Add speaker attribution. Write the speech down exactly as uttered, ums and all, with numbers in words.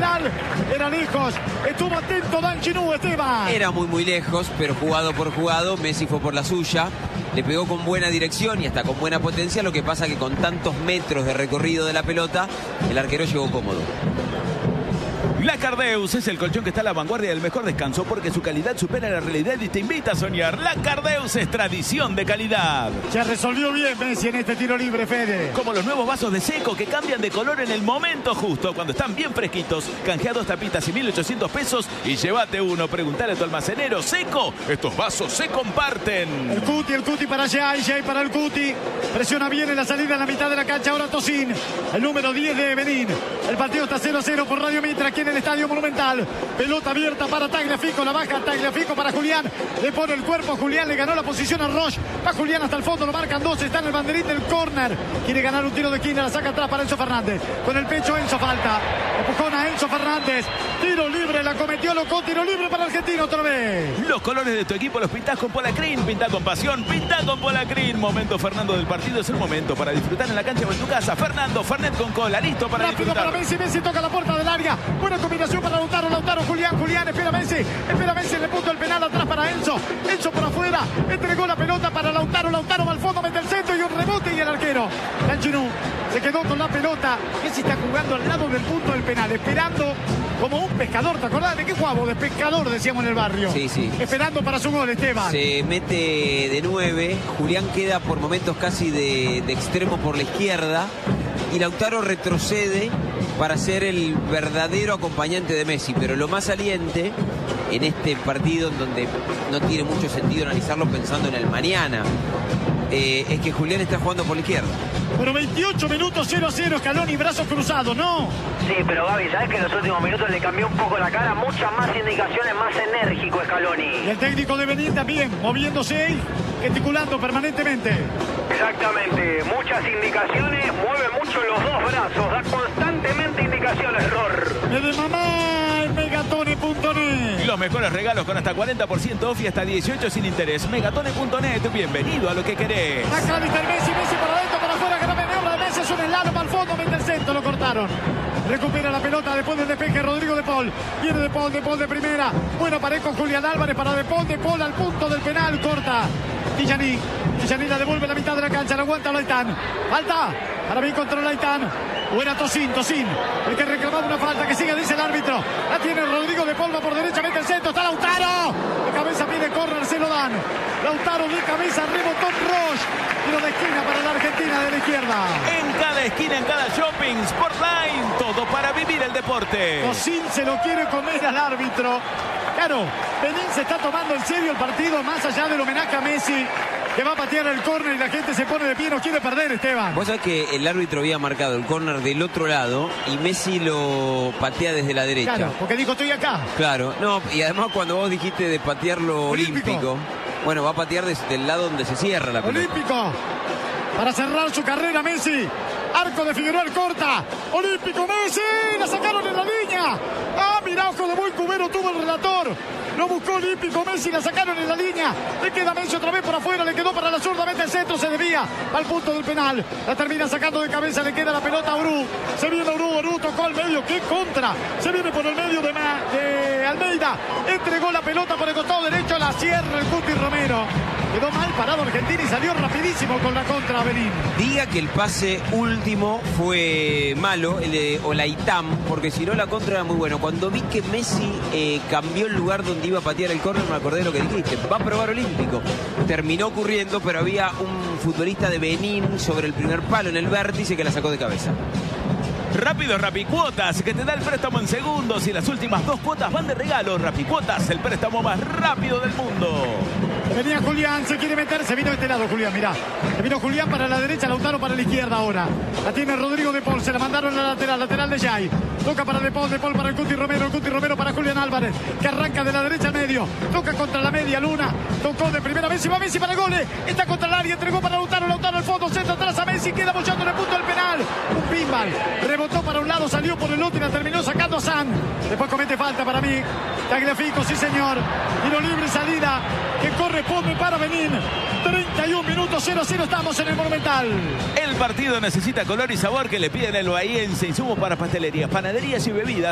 Speaker 1: penal. Era lejos. Estuvo atento Dan Chinú, Esteban.
Speaker 2: Era muy muy lejos, pero jugado por jugado, Messi fue por la suya. Le pegó con buena dirección y hasta con buena potencia. Lo que pasa que con tantos metros de recorrido de la pelota, el arquero llegó cómodo.
Speaker 3: La Cardeus es el colchón que está a la vanguardia del mejor descanso porque su calidad supera la realidad y te invita a soñar. La Cardeus es tradición de calidad.
Speaker 1: Se resolvió bien Messi en este tiro libre, Fede.
Speaker 3: Como los nuevos vasos de Seco que cambian de color en el momento justo, cuando están bien fresquitos. Canjea dos tapitas y mil ochocientos pesos y llévate uno. Preguntale a tu almacenero. Seco, estos vasos se comparten.
Speaker 1: El Cuti, el Cuti para Jay, Jay para el Cuti. Presiona bien en la salida en la mitad de la cancha. Ahora Tosin, el número diez de Benín. El partido está cero a cero por Radio Mitra aquí en el Estadio Monumental. Pelota abierta para Tagliafico, la baja Tagliafico para Julián, le pone el cuerpo, Julián le ganó la posición a Roche, va Julián hasta el fondo, lo marcan dos, está en el banderín del córner, quiere ganar un tiro de esquina, la saca atrás para Enzo Fernández, con el pecho Enzo falta, empujón a Enzo Fernández, tiro libre, la cometió Loco, tiro libre para Argentina otra vez.
Speaker 3: Los colores de tu equipo los pintás con Polacrin, pintá con pasión, pintá con Polacrin. Momento Fernando del partido, es el momento para disfrutar en la cancha o en tu casa. Fernando, Fernet con cola, listo para
Speaker 1: rápido
Speaker 3: disfrutar.
Speaker 1: Para Messi, Messi toca la puerta del área, buena combinación para Lautaro, Lautaro, Julián, Julián, espera Messi, espera Messi, le puso el penal atrás para Enzo, Enzo por afuera, entregó la pelota para Lautaro, Lautaro va al fondo, mete el centro y un rebote y el arquero, Canchinu, se quedó con la pelota, Messi está jugando al lado del punto del penal, esperando como un pescador, ¿te acordás de qué jugamos? De pescador decíamos en el barrio.
Speaker 2: Sí, sí.
Speaker 1: Esperando para su gol, Esteban.
Speaker 2: Se mete de nueve, Julián queda por momentos casi de, de extremo por la izquierda y Lautaro retrocede para ser el verdadero acompañante de Messi, pero lo más saliente en este partido en donde no tiene mucho sentido analizarlo pensando en el mañana, eh, es que Julián está jugando por la izquierda.
Speaker 1: Pero veintiocho minutos, cero a cero, Scaloni, brazos cruzados, ¿no?
Speaker 4: Sí, pero Gaby, ¿sabes que en los últimos minutos le cambió un poco la cara? Muchas más indicaciones, más enérgico Scaloni.
Speaker 1: Y el técnico de Benín también, moviéndose y gesticulando permanentemente.
Speaker 4: Exactamente, muchas indicaciones, mueve mucho los dos brazos, da constantemente indicaciones, Ror.
Speaker 1: De mamá en megatone punto net.
Speaker 3: Los mejores regalos con hasta cuarenta por ciento off y hasta dieciocho sin interés. megatone punto net, bienvenido a lo que querés.
Speaker 1: Acá Mister Messi, Messi para adentro, para afuera, gran maniobra de Messi, es un slalom al fondo, mete el centro, lo cortaron. Recupera la pelota después del despeje Rodrigo de Paul. Viene de Paul, de Paul de primera. Buena pared con Julián Álvarez para de Paul, de Paul al punto del penal, corta. Tillani, Tillani la devuelve a la mitad de la cancha, la aguanta Laitán. Falta, para mí contra Laitán. Buena Tosin, Tosin, el que reclamaba una falta, que siga, dice el árbitro. La tiene Rodrigo de Paul, va por derecha, mete el centro, está Lautaro. De cabeza pide córner, se lo dan. Lautaro de cabeza, rebotó Roche. Tiro de esquina para la Argentina de la izquierda.
Speaker 3: En cada esquina, en cada shopping, Sportline, todo para vivir el deporte.
Speaker 1: Tosin se lo quiere comer al árbitro. Claro, Benín se está tomando en serio el partido, más allá del homenaje a Messi, que va a patear el córner y la gente se pone de pie, no quiere perder, Esteban.
Speaker 2: Vos sabés que el árbitro había marcado el córner del otro lado y Messi lo patea desde la derecha.
Speaker 1: Claro, porque dijo estoy acá.
Speaker 2: Claro, no, y además cuando vos dijiste de patearlo olímpico, olímpico bueno, va a patear desde el lado donde se cierra la pelota.
Speaker 1: Olímpico, para cerrar su carrera Messi. Arco de Figueroa corta. Olímpico Messi. La sacaron en la línea. Ah, mirá, ojo de buen cubero tuvo el relator. Lo buscó Olímpico Messi, la sacaron en la línea. Le queda Messi otra vez por afuera, le quedó para la zurda, mete el centro, se desvía al punto del penal. La termina sacando de cabeza, le queda la pelota a Orú. Se viene Orú, Orú tocó al medio, qué contra. Se viene por el medio de, Ma, de Almeida. Entregó la pelota por el costado derecho, la cierra el Cuti Romero. Quedó mal parado Argentina y salió rapidísimo con la contra a Benín.
Speaker 2: Diga que el pase último fue malo, el de Olaitán, porque si no la contra era muy bueno. Cuando vi que Messi eh, cambió el lugar donde iba a patear el córner, me acordé de lo que dijiste. Va a probar olímpico. Terminó ocurriendo, pero había un futbolista de Benín sobre el primer palo en el vértice que la sacó de cabeza.
Speaker 3: Rápido Rapicuotas, que te da el préstamo en segundos y las últimas dos cuotas van de regalo. Rapicuotas, el préstamo más rápido del mundo.
Speaker 1: Venía Julián, se quiere meter, se vino de este lado Julián, mirá. Se vino Julián para la derecha, Lautaro para la izquierda ahora. La tiene Rodrigo de Paul, se la mandaron a la lateral, lateral de Jay. Toca para de Paul, de Paul para el Cuti Romero, el Cuti Romero para Julián Álvarez, que arranca de la derecha al medio. Toca contra la media luna, tocó de primera Messi, va Messi para el gol. Está contra el área, entregó para Lautaro, Lautaro al fondo, centro atrás a Messi, queda bollando en el punto del penal. Un pinball, rebotó para un lado, salió por el otro y la terminó sacando a San. Después comete falta para mí. Tagliafico, sí señor. Tiro libre, salida que corresponde para Benín. treinta y un minutos, cero a cero, estamos en el Monumental.
Speaker 3: El partido necesita color y sabor que le piden el bahiense. Insumos para pastelerías, panaderías y bebidas.